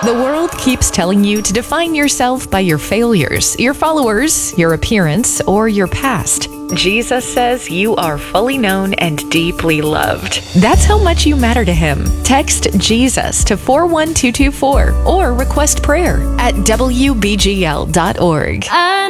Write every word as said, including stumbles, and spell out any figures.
The world keeps telling you to define yourself by your failures, your followers, your appearance, or your past. Jesus says you are fully known and deeply loved. That's how much you matter to Him. Text Jesus to four one two two four or request prayer at W B G L dot org. I